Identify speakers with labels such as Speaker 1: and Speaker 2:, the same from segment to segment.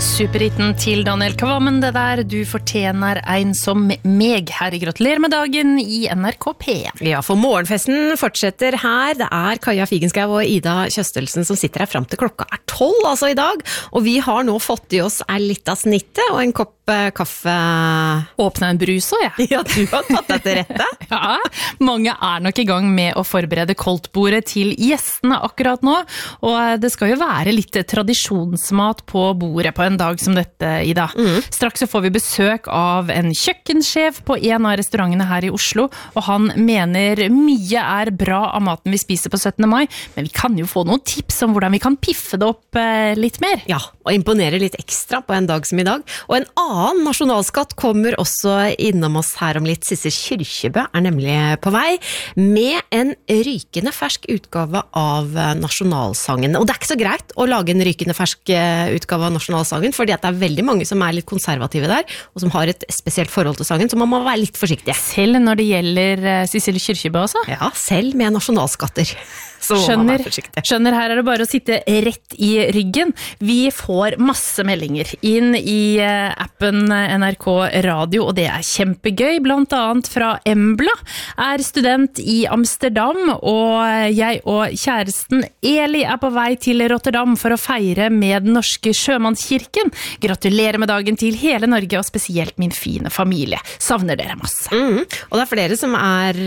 Speaker 1: Superhitten til Daniel Kvammen, det der du fortjener en som meg her i Gratulerer med dagen i NRK P1.
Speaker 2: Ja, for morgenfesten fortsetter her. Det er Kaja Figenschou og Ida Kjøstelsen som sitter her frem til klokka 12, altså i dag. Og vi har nå fått i oss en liten snitte og en kopp kaffe.
Speaker 1: Åpne en brus også, ja.
Speaker 2: Ja, du har tatt deg til rette.
Speaker 1: Ja, mange er nok i gang med å forberede koldtbordet til gjestene akkurat nå, og det skal jo være litt tradisjonsmat på bordet på en dag som dette, Ida. Straks så får vi besøk av en kjøkkensjef på en av restaurantene her i Oslo, og han mener mye er bra av maten vi spiser på 17. mai, men vi kan jo få noen tips om hvordan vi kan piffe det opp litt mer.
Speaker 2: Ja, og imponere litt ekstra på en dag som i dag. Og en annen nasjonalskatt kommer også innom oss her om litt. Sissel Kyrkjebø er nemlig på vei med en rykende fersk utgave av nasjonalsangen. Og det er ikke så greit å lage en rykende fersk utgave av nasjonalsangen, fordi at det er veldig mange som er litt konservative der, og som har et spesielt forhold til sangen, så man må være litt forsiktig.
Speaker 1: Selv når det gjelder Sissel Kyrkjebø også?
Speaker 2: Ja, selv med nasjonalskatter.
Speaker 1: Skjønner, her er det bare å sitte rett i ryggen. Vi får masse meldinger inn i appen NRK Radio, og det er kjempegøy. Blant annet fra Embla, er student i Amsterdam, og jeg og kjæresten Eli er på vei til Rotterdam for å feire med den norske sjømannskirken. Gratulerer med dagen til hele Norge, og spesielt min fine familie. Savner dere masse.
Speaker 2: Og det er flere som er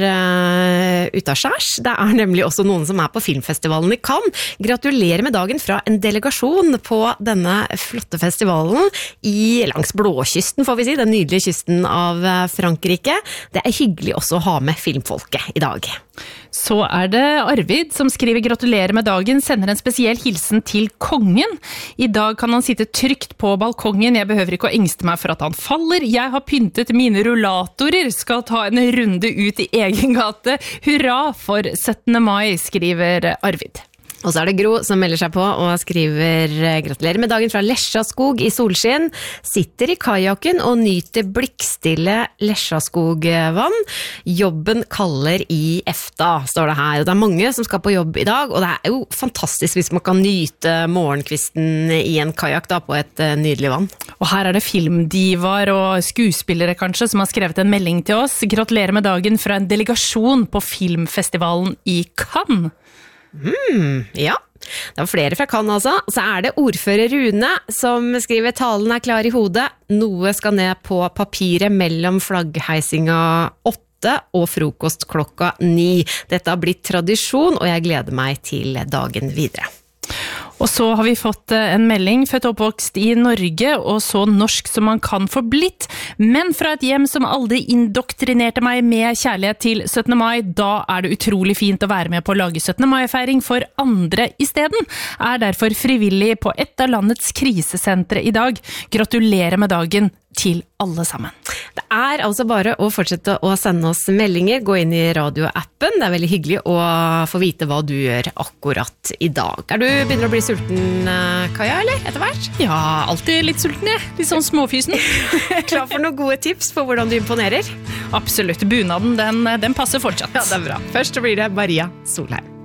Speaker 2: ute av skjærs. Det er nemlig også noen som er på filmfestivalen i Cannes. Gratulerer med dagen fra en delegasjon på denne flotte festivalen langs blåkysten, får vi si, den nydelige kysten av Frankrike. Det er hyggelig også å ha med filmfolket i dag.
Speaker 1: Så er det Arvid som skriver gratulerer med dagen, sender en spesiell hilsen til kongen. I dag kan han sitte trygt på balkongen, jeg behøver ikke å engste meg for at han faller. Jeg har pyntet mine rullatorer, skal ta en runde ut i egen gate. Hurra for 17. mai, skriver Arvid.
Speaker 2: Og så er det Gro som melder seg på og skriver gratulerer med dagen fra Lesjaskog i solskinn. Sitter i kajakken og nyter blikkstille Lesjaskogvann. Jobben kaller i EFTA, står det her. Og det er mange som skal på jobb i dag, og det er jo fantastisk hvis man kan nyte morgenkvisten i en kajak da, på et nydelig vann.
Speaker 1: Og her er det filmdivar og skuespillere kanskje som har skrevet en melding til oss. Gratulerer med dagen fra en delegasjon på filmfestivalen i Cannes.
Speaker 2: Ja, det var flere fra Cannes altså. Så er det ordfører Rune som skriver talen er klar i hodet. Noe skal ned på papiret mellom flaggheisinga 8 og frokost klokka 9. Dette har blitt tradisjon, og jeg gleder meg til dagen videre.
Speaker 1: Og så har vi fått en melding, født og oppvokst i Norge, og så norsk som man kan få blitt, men fra et hjem som aldri indoktrinerte meg med kjærlighet til 17. mai, da er det utrolig fint å være med på å lage 17. mai-feiring for andre i stedet. Er derfor frivillig på et av landets krisesentre i dag. Gratulerer med dagen til alle sammen.
Speaker 2: Det er altså bare å fortsette å sende oss meldinger, gå inn i radioappen. Det er veldig hyggelig å få vite hva du gjør akkurat i dag. Er du begynner å bli sulten, Kaja, eller etter hvert?
Speaker 1: Ja, alltid litt sulten, jeg. Litt sånn småfysen.
Speaker 2: Klar for noen gode tips på hvordan du imponerer?
Speaker 1: Absolutt. Bunaden, den passer fortsatt.
Speaker 2: Ja, det er bra. Først så blir det Maria Solheim.